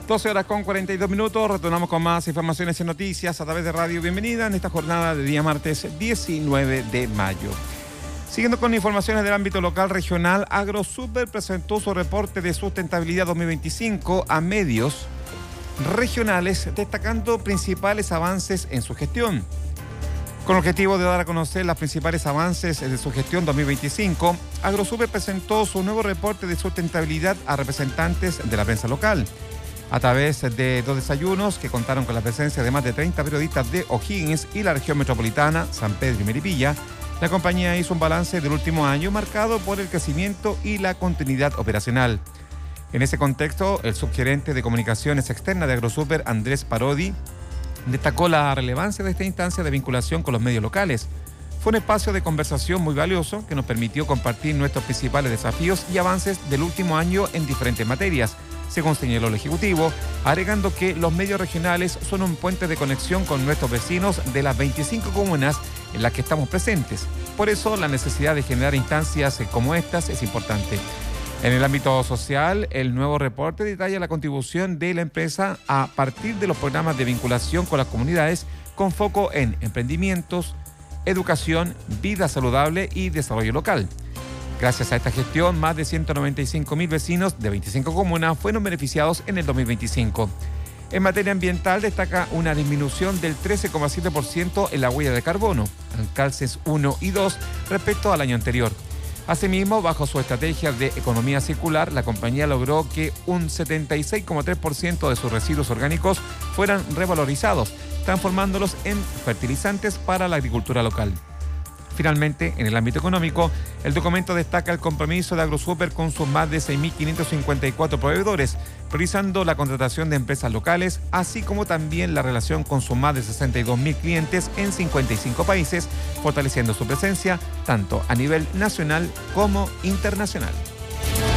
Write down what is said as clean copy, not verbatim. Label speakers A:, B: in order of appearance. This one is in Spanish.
A: 12 horas con 42 minutos, retornamos con más informaciones y noticias a través de Radio Bienvenida en esta jornada de día martes 19 de mayo. Siguiendo con informaciones del ámbito local regional, AgroSuper presentó su reporte de sustentabilidad 2025 a medios regionales, destacando principales avances en su gestión. Con el objetivo de dar a conocer los principales avances de su gestión 2025, AgroSuper presentó su nuevo reporte de sustentabilidad a representantes de la prensa local. A través de 2 desayunos que contaron con la presencia de más de 30 periodistas de O'Higgins y la región metropolitana, San Pedro y Melipilla, la compañía hizo un balance del último año marcado por el crecimiento y la continuidad operacional. En ese contexto, el subgerente de comunicaciones externas de AgroSuper, Andrés Parodi, destacó la relevancia de esta instancia de vinculación con los medios locales. Fue un espacio de conversación muy valioso que nos permitió compartir nuestros principales desafíos y avances del último año en diferentes materias, según señaló el Ejecutivo, agregando que los medios regionales son un puente de conexión con nuestros vecinos de las 25 comunas en las que estamos presentes. Por eso, la necesidad de generar instancias como estas es importante. En el ámbito social, el nuevo reporte detalla la contribución de la empresa a partir de los programas de vinculación con las comunidades con foco en emprendimientos, educación, vida saludable y desarrollo local. Gracias a esta gestión, más de 195.000 vecinos de 25 comunas fueron beneficiados en el 2025. En materia ambiental, destaca una disminución del 13,7% en la huella de carbono, en calces 1 y 2, respecto al año anterior. Asimismo, bajo su estrategia de economía circular, la compañía logró que un 76,3% de sus residuos orgánicos fueran revalorizados, transformándolos en fertilizantes para la agricultura local. Finalmente, en el ámbito económico, el documento destaca el compromiso de AgroSuper con sus más de 6.554 proveedores, priorizando la contratación de empresas locales, así como también la relación con sus más de 62.000 clientes en 55 países, fortaleciendo su presencia tanto a nivel nacional como internacional.